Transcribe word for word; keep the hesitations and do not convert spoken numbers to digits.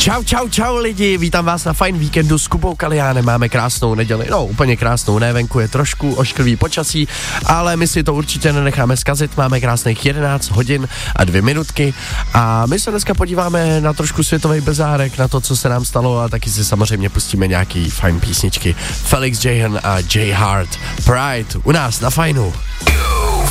Čau, čau, čau lidi, vítám vás na Fajn víkendu s Kubou Kaliánem, máme krásnou neděli, no úplně krásnou, ne, venku je trošku ošklivý počasí, ale my si to určitě nenecháme zkazit, máme krásných jedenáct hodin a dvě minutky a my se dneska podíváme na trošku světový bezárek, na to, co se nám stalo a taky si samozřejmě pustíme nějaký fajn písničky. Felix Jaehn a Jay Hart, Pride, u nás na Fajnu.